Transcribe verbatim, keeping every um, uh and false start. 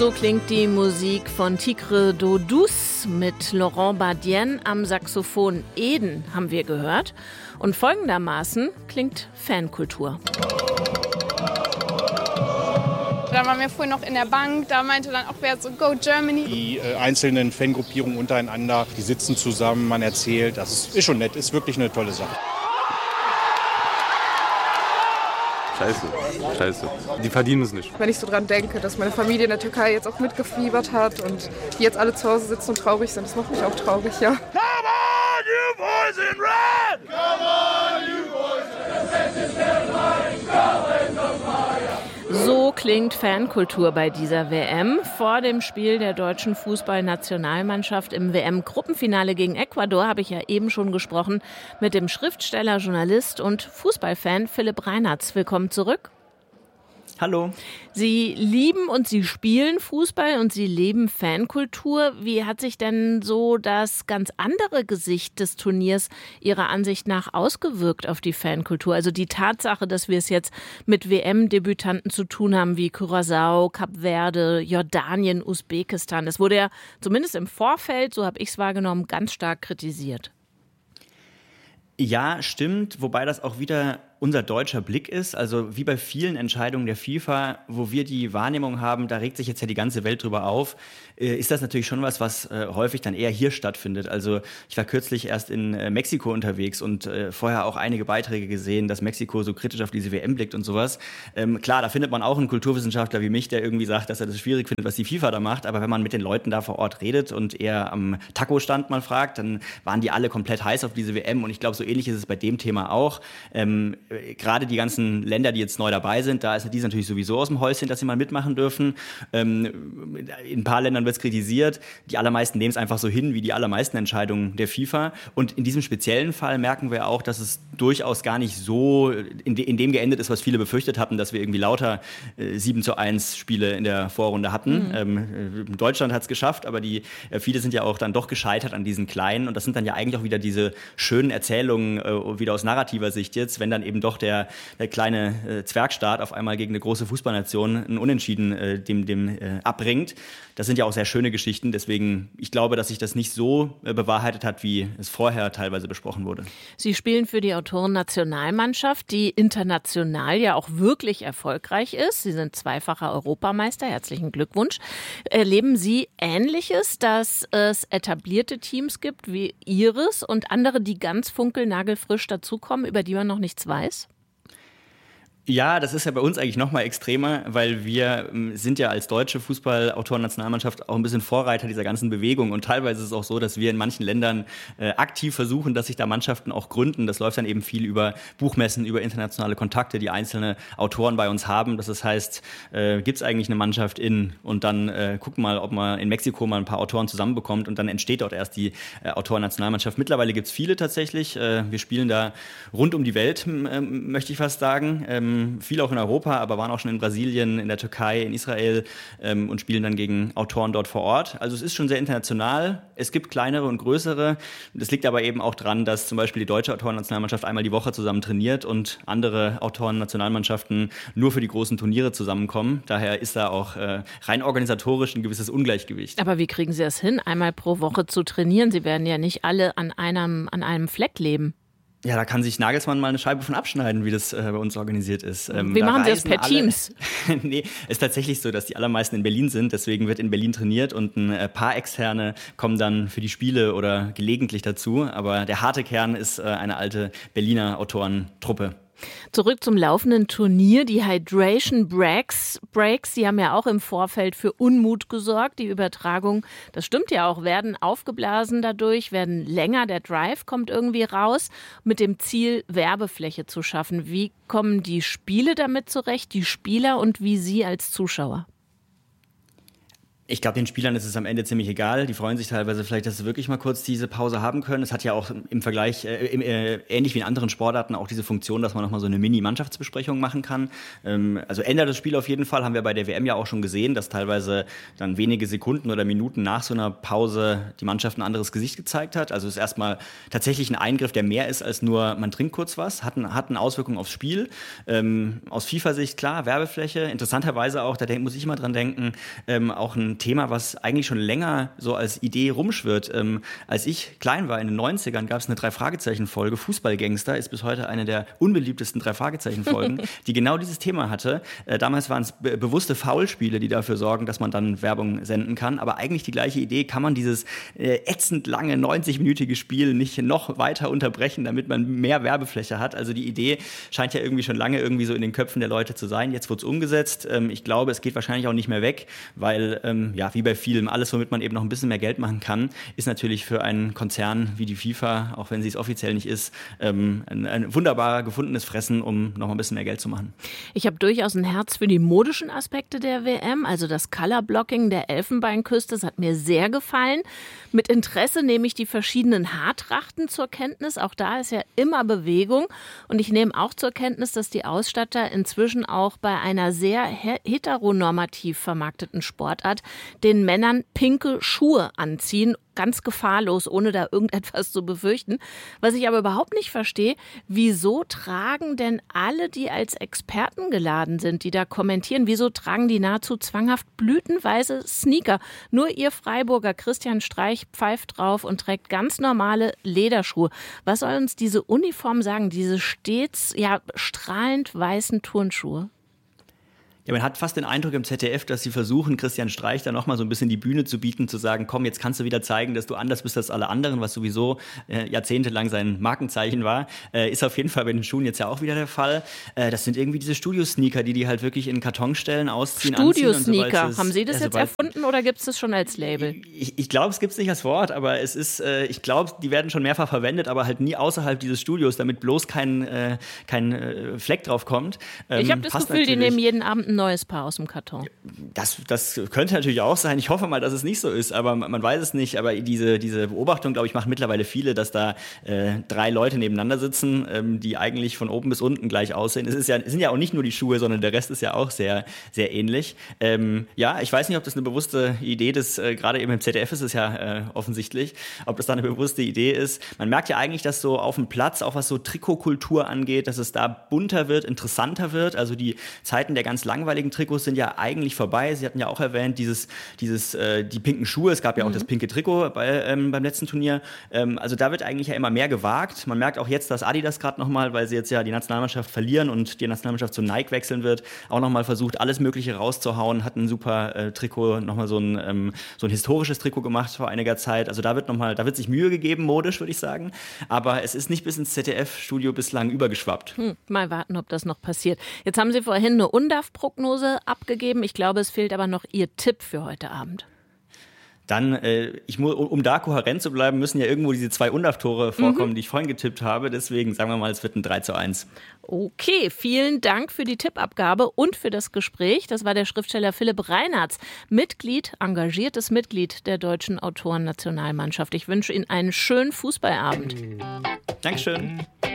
So klingt die Musik von Tigre d'Eau Douce mit Laurent Bardien am Saxophon. Eden haben wir gehört. Und folgendermaßen klingt Fankultur. Da waren wir vorhin noch in der Bank, da meinte dann auch wer so Go Germany. Die äh, einzelnen Fangruppierungen untereinander, die sitzen zusammen, man erzählt. Das ist, ist schon nett, ist wirklich eine tolle Sache. Scheiße, scheiße. Die verdienen es nicht. Wenn ich so dran denke, dass meine Familie in der Türkei jetzt auch mitgefiebert hat und die jetzt alle zu Hause sitzen und traurig sind, das macht mich auch traurig, ja. Come on, you boys in red! Come on, you boys in red! So klingt Fankultur bei dieser W M. Vor dem Spiel der deutschen Fußballnationalmannschaft im W M-Gruppenfinale gegen Ecuador habe ich ja eben schon gesprochen mit dem Schriftsteller, Journalist und Fußballfan Philipp Reinartz. Willkommen zurück. Hallo. Sie lieben und Sie spielen Fußball und Sie leben Fankultur. Wie hat sich denn so das ganz andere Gesicht des Turniers Ihrer Ansicht nach ausgewirkt auf die Fankultur? Also die Tatsache, dass wir es jetzt mit W M-Debütanten zu tun haben wie Curaçao, Kap Verde, Jordanien, Usbekistan. Das wurde ja zumindest im Vorfeld, so habe ich es wahrgenommen, ganz stark kritisiert. Ja, stimmt, wobei das auch wieder unser deutscher Blick ist. Also wie bei vielen Entscheidungen der FIFA, wo wir die Wahrnehmung haben, da regt sich jetzt ja die ganze Welt drüber auf, äh, ist das natürlich schon was, was äh, häufig dann eher hier stattfindet. Also ich war kürzlich erst in äh, Mexiko unterwegs und äh, vorher auch einige Beiträge gesehen, dass Mexiko so kritisch auf diese W M blickt und sowas. Ähm, klar, da findet man auch einen Kulturwissenschaftler wie mich, der irgendwie sagt, dass er das schwierig findet, was die FIFA da macht. Aber wenn man mit den Leuten da vor Ort redet und eher am Taco-Stand mal fragt, dann waren die alle komplett heiß auf diese W M. Und ich glaube, so ähnlich ist es bei dem Thema auch. Ähm, Gerade die ganzen Länder, die jetzt neu dabei sind, da ist die natürlich sowieso aus dem Häuschen, dass sie mal mitmachen dürfen. Ähm, in ein paar Ländern wird es kritisiert. Die allermeisten nehmen es einfach so hin, wie die allermeisten Entscheidungen der FIFA. Und in diesem speziellen Fall merken wir auch, dass es durchaus gar nicht so in, de, in dem geendet ist, was viele befürchtet hatten, dass wir irgendwie lauter äh, sieben zu eins Spiele in der Vorrunde hatten. Mhm. Ähm, Deutschland hat es geschafft, aber die, äh, viele sind ja auch dann doch gescheitert an diesen kleinen. Und das sind dann ja eigentlich auch wieder diese schönen Erzählungen, äh, wieder aus narrativer Sicht jetzt, wenn dann eben doch der der kleine äh, Zwergstaat auf einmal gegen eine große Fußballnation ein Unentschieden äh, dem, dem äh, abbringt. Das sind ja auch sehr schöne Geschichten. Deswegen, ich glaube, dass sich das nicht so äh, bewahrheitet hat, wie es vorher teilweise besprochen wurde. Sie spielen für die Autoren-Nationalmannschaft, die international ja auch wirklich erfolgreich ist. Sie sind zweifacher Europameister. Herzlichen Glückwunsch. Erleben Sie Ähnliches, dass es etablierte Teams gibt wie Ihres und andere, die ganz funkelnagelfrisch dazukommen, über die man noch nichts weiß? Ja, das ist ja bei uns eigentlich noch mal extremer, weil wir ähm, sind ja als deutsche Fußball-Autoren-Nationalmannschaft auch ein bisschen Vorreiter dieser ganzen Bewegung. Und teilweise ist es auch so, dass wir in manchen Ländern äh, aktiv versuchen, dass sich da Mannschaften auch gründen. Das läuft dann eben viel über Buchmessen, über internationale Kontakte, die einzelne Autoren bei uns haben. Das heißt, äh, gibt es eigentlich eine Mannschaft in und dann äh, gucken mal, ob man in Mexiko mal ein paar Autoren zusammenbekommt und dann entsteht dort erst die äh, Autoren-Nationalmannschaft. Mittlerweile gibt es viele tatsächlich. Äh, wir spielen da rund um die Welt, äh, möchte ich fast sagen. Ähm, Viel auch in Europa, aber waren auch schon in Brasilien, in der Türkei, in Israel ähm, und spielen dann gegen Autoren dort vor Ort. Also es ist schon sehr international. Es gibt kleinere und größere. Das liegt aber eben auch daran, dass zum Beispiel die deutsche Autoren-Nationalmannschaft einmal die Woche zusammen trainiert und andere Autoren-Nationalmannschaften nur für die großen Turniere zusammenkommen. Daher ist da auch äh, rein organisatorisch ein gewisses Ungleichgewicht. Aber wie kriegen Sie das hin, einmal pro Woche zu trainieren? Sie werden ja nicht alle an einem, an einem Fleck leben. Ja, da kann sich Nagelsmann mal eine Scheibe von abschneiden, wie das äh, bei uns organisiert ist. Ähm, wie machen Sie das per alle, Teams? Nee, ist tatsächlich so, dass die allermeisten in Berlin sind. Deswegen wird in Berlin trainiert und ein äh, paar Externe kommen dann für die Spiele oder gelegentlich dazu. Aber der harte Kern ist äh, eine alte Berliner Autorentruppe. Zurück zum laufenden Turnier, die Hydration Breaks. Breaks, die haben ja auch im Vorfeld für Unmut gesorgt. Die Übertragung, das stimmt ja auch, werden aufgeblasen dadurch, werden länger. Der Drive kommt irgendwie raus, mit dem Ziel, Werbefläche zu schaffen. Wie kommen die Spiele damit zurecht, die Spieler und wie Sie als Zuschauer? Ich glaube, den Spielern ist es am Ende ziemlich egal. Die freuen sich teilweise vielleicht, dass sie wirklich mal kurz diese Pause haben können. Es hat ja auch im Vergleich, äh, im, äh, ähnlich wie in anderen Sportarten, auch diese Funktion, dass man nochmal so eine Mini-Mannschaftsbesprechung machen kann. Ähm, also ändert das Spiel auf jeden Fall, haben wir bei der W M ja auch schon gesehen, dass teilweise dann wenige Sekunden oder Minuten nach so einer Pause die Mannschaft ein anderes Gesicht gezeigt hat. Also es ist erstmal tatsächlich ein Eingriff, der mehr ist als nur, man trinkt kurz was, hat, ein, hat eine Auswirkung aufs Spiel. Ähm, aus FIFA-Sicht klar, Werbefläche, interessanterweise auch, da denk, muss ich immer dran denken, ähm, auch ein Thema, was eigentlich schon länger so als Idee rumschwirrt. Ähm, als ich klein war in den neunzigern, gab es eine Drei-Fragezeichen-Folge, Fußballgangster, ist bis heute eine der unbeliebtesten Drei-Fragezeichen-Folgen, die genau dieses Thema hatte. Äh, damals waren es be- bewusste Foulspiele, die dafür sorgen, dass man dann Werbung senden kann, aber eigentlich die gleiche Idee, kann man dieses äh, ätzend lange neunzig-minütige Spiel nicht noch weiter unterbrechen, damit man mehr Werbefläche hat. Also die Idee scheint ja irgendwie schon lange irgendwie so in den Köpfen der Leute zu sein. Jetzt wird es umgesetzt. Ähm, ich glaube, es geht wahrscheinlich auch nicht mehr weg, weil, ähm, ja, wie bei vielem, alles, womit man eben noch ein bisschen mehr Geld machen kann, ist natürlich für einen Konzern wie die FIFA, auch wenn sie es offiziell nicht ist, ähm, ein, ein wunderbar gefundenes Fressen, um noch ein bisschen mehr Geld zu machen. Ich habe durchaus ein Herz für die modischen Aspekte der W M, also das Colorblocking der Elfenbeinküste, das hat mir sehr gefallen. Mit Interesse nehme ich die verschiedenen Haartrachten zur Kenntnis, auch da ist ja immer Bewegung und ich nehme auch zur Kenntnis, dass die Ausstatter inzwischen auch bei einer sehr heteronormativ vermarkteten Sportart den Männern pinke Schuhe anziehen, ganz gefahrlos, ohne da irgendetwas zu befürchten. Was ich aber überhaupt nicht verstehe, wieso tragen denn alle, die als Experten geladen sind, die da kommentieren, wieso tragen die nahezu zwanghaft blütenweiße Sneaker? Nur ihr Freiburger Christian Streich pfeift drauf und trägt ganz normale Lederschuhe. Was soll uns diese Uniform sagen, diese stets ja strahlend weißen Turnschuhe? Ja, man hat fast den Eindruck im Z D F, dass sie versuchen, Christian Streich da nochmal so ein bisschen die Bühne zu bieten, zu sagen, komm, jetzt kannst du wieder zeigen, dass du anders bist als alle anderen, was sowieso äh, jahrzehntelang sein Markenzeichen war. Äh, ist auf jeden Fall bei den Schuhen jetzt ja auch wieder der Fall. Äh, das sind irgendwie diese Studio-Sneaker, die die halt wirklich in Karton stellen, ausziehen, Studio-Sneaker, anziehen. haben Sie das also jetzt erfunden oder gibt es das schon als Label? Ich, ich glaube, es gibt es nicht als Wort, aber es ist, äh, ich glaube, die werden schon mehrfach verwendet, aber halt nie außerhalb dieses Studios, damit bloß kein, äh, kein äh, Fleck drauf kommt. Ähm, ich habe das Gefühl, die nehmen jeden Abend ein neues Paar aus dem Karton. Das, das könnte natürlich auch sein. Ich hoffe mal, dass es nicht so ist, aber man weiß es nicht. Aber diese, diese Beobachtung, glaube ich, machen mittlerweile viele, dass da äh, drei Leute nebeneinander sitzen, ähm, die eigentlich von oben bis unten gleich aussehen. Es ist ja, es sind ja auch nicht nur die Schuhe, sondern der Rest ist ja auch sehr, sehr ähnlich. Ähm, ja, ich weiß nicht, ob das eine bewusste Idee ist, äh, gerade eben im Z D F ist es ja äh, offensichtlich, ob das da eine bewusste Idee ist. Man merkt ja eigentlich, dass so auf dem Platz, auch was so Trikotkultur angeht, dass es da bunter wird, interessanter wird. Also die Zeiten der ganz langweiligen Trikots sind ja eigentlich vorbei. Sie hatten ja auch erwähnt, dieses, dieses, äh, die pinken Schuhe. Es gab ja auch mhm. das pinke Trikot bei, ähm, beim letzten Turnier. Ähm, also da wird eigentlich ja immer mehr gewagt. Man merkt auch jetzt, dass Adidas gerade nochmal, weil sie jetzt ja die Nationalmannschaft verlieren und die Nationalmannschaft zu Nike wechseln wird, auch nochmal versucht, alles Mögliche rauszuhauen. Hat ein super äh, Trikot, nochmal so ein, ähm, so ein historisches Trikot gemacht vor einiger Zeit. Also da wird nochmal, da wird sich Mühe gegeben, modisch, würde ich sagen. Aber es ist nicht bis ins Z D F-Studio bislang übergeschwappt. Hm, mal warten, ob das noch passiert. Jetzt haben Sie vorhin eine U N D A F-Prognose abgegeben. Ich glaube, es fehlt aber noch Ihr Tipp für heute Abend. Dann, äh, ich mu- um da kohärent zu bleiben, müssen ja irgendwo diese zwei U N D A F-Tore vorkommen, mhm. die ich vorhin getippt habe. Deswegen sagen wir mal, es wird ein drei zu eins. Okay, vielen Dank für die Tippabgabe und für das Gespräch. Das war der Schriftsteller Philipp Reinartz, Mitglied, engagiertes Mitglied der deutschen Autorennationalmannschaft. Ich wünsche Ihnen einen schönen Fußballabend. Dankeschön.